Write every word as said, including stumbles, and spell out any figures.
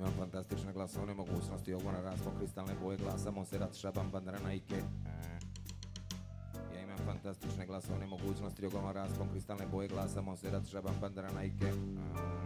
imam fantastične glasovne mogućnosti, ogona raspon kristalne boje glasa, Monserrat Šaban Bandrana Ike. Ja imam fantastične glasovne mogućnosti, ogona raspon kristalne boje glasa, Monserrat Šaban Bandrana Ike.